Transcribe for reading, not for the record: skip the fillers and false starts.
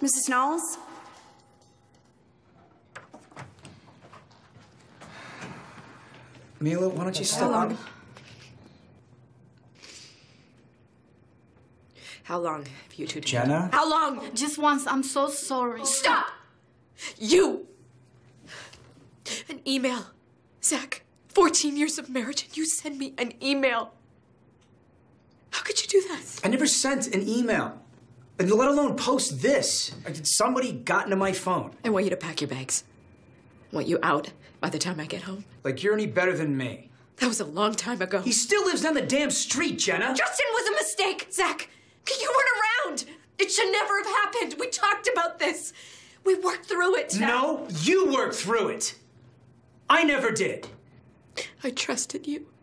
Mrs. Knowles? Mila, why don't you step up? How long have you two Jenna? together? How long? Just once. I'm so sorry. Stop! You! An email. Zach, 14 years of marriage, and you send me an email. How could you do that? I never sent an email. And let alone post this. Somebody got into my phone. I want you to pack your bags. I want you out by the time I get home. Like you're any better than me. That was a long time ago. He still lives down the damn street, Jenna. Justin was a mistake, Zach. You weren't around. It should never have happened. We talked about this. We worked through it. No, you worked through it. I never did. I trusted you.